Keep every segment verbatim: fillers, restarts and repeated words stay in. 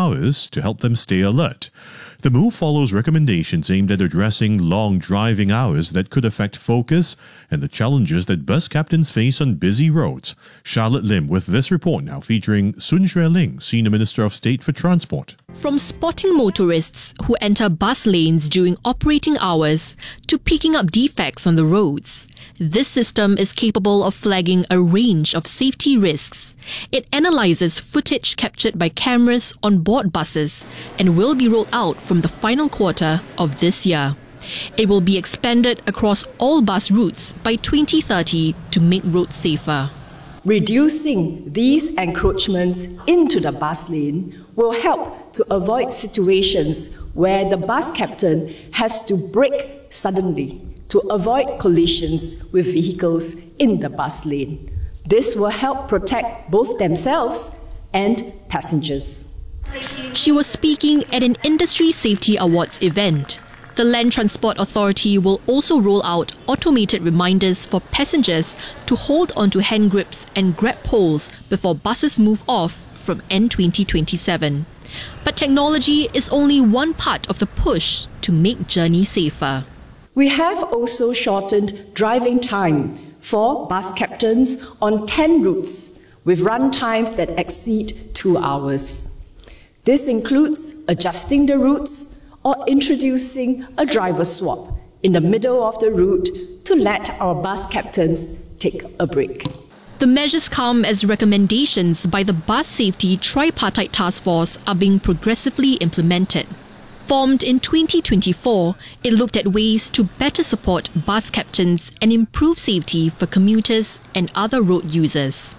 hours to help them stay alert. The move follows recommendations aimed at addressing long driving hours that could affect focus and the challenges that bus captains face on busy roads. Charlotte Lim with this report now, featuring Sun Xueling, Senior Minister of State for Transport. From spotting motorists who enter bus lanes during operating hours to picking up defects on the roads, this system is capable of flagging a range of safety risks. It analyzes footage captured by cameras on board buses and will be rolled out from the final quarter of this year. It will be expanded across all bus routes by twenty thirty to make roads safer. Reducing these encroachments into the bus lane will help to avoid situations where the bus captain has to brake suddenly to avoid collisions with vehicles in the bus lane. This will help protect both themselves and passengers. She was speaking at an Industry Safety Awards event. The Land Transport Authority will also roll out automated reminders for passengers to hold onto hand grips and grab poles before buses move off from N twenty twenty-seven. But technology is only one part of the push to make journeys safer. We have also shortened driving time for bus captains on ten routes with run times that exceed two hours. This includes adjusting the routes or introducing a driver swap in the middle of the route to let our bus captains take a break. The measures come as recommendations by the Bus Safety Tripartite Task Force are being progressively implemented. Formed in twenty twenty-four, it looked at ways to better support bus captains and improve safety for commuters and other road users.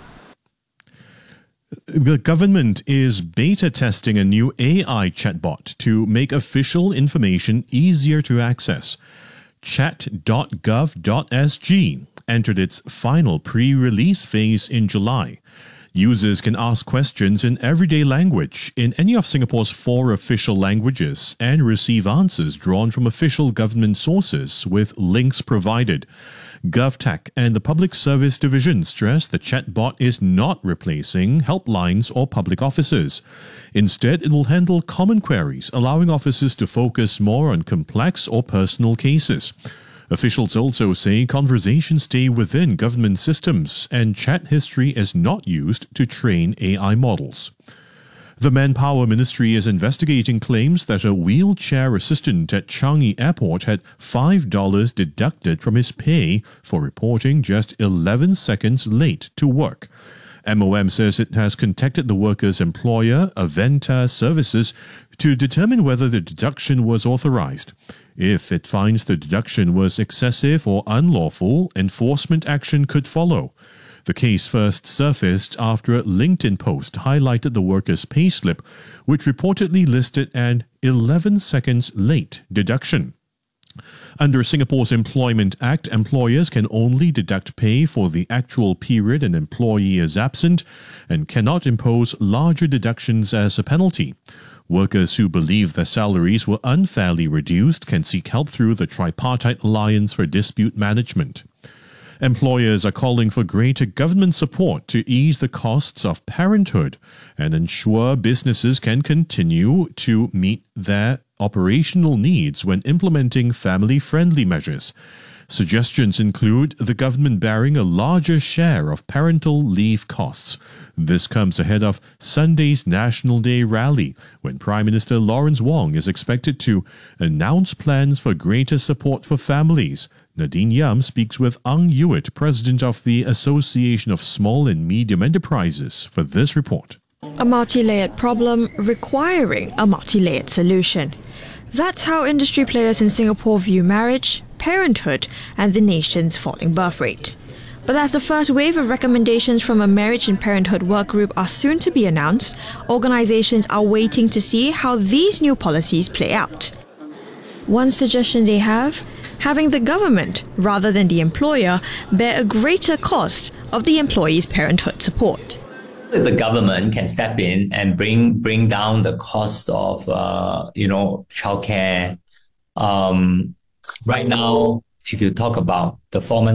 The government is beta testing a new A I chatbot to make official information easier to access. chat dot gov dot s g entered its final pre-release phase in July. Users can ask questions in everyday language in any of Singapore's four official languages and receive answers drawn from official government sources with links provided. GovTech and the Public Service Division stress the chatbot is not replacing helplines or public officers. Instead, it will handle common queries, allowing officers to focus more on complex or personal cases. Officials also say conversations stay within government systems and chat history is not used to train A I models. The Manpower Ministry is investigating claims that a wheelchair assistant at Changi Airport had five dollars deducted from his pay for reporting just eleven seconds late to work. M O M says it has contacted the worker's employer, Aventa Services, to determine whether the deduction was authorized. If it finds the deduction was excessive or unlawful, enforcement action could follow. The case first surfaced after a LinkedIn post highlighted the worker's payslip, which reportedly listed an eleven seconds late deduction. Under Singapore's Employment Act, employers can only deduct pay for the actual period an employee is absent and cannot impose larger deductions as a penalty. Workers who believe their salaries were unfairly reduced can seek help through the Tripartite Alliance for Dispute Management. Employers are calling for greater government support to ease the costs of parenthood and ensure businesses can continue to meet their operational needs when implementing family-friendly measures. Suggestions include the government bearing a larger share of parental leave costs. This comes ahead of Sunday's National Day rally, when Prime Minister Lawrence Wong is expected to announce plans for greater support for families. Nadine Yam speaks with Ang Hewitt, President of the Association of Small and Medium Enterprises, for this report. A multi-layered problem requiring a multi-layered solution. That's how industry players in Singapore view marriage, parenthood, and the nation's falling birth rate. But as the first wave of recommendations from a marriage and parenthood work group are soon to be announced, organizations are waiting to see how these new policies play out. One suggestion they have: having the government, rather than the employer, bear a greater cost of the employee's parenthood support. If the government can step in and bring bring down the cost of uh, you know childcare, um, right now, if you talk about the foreman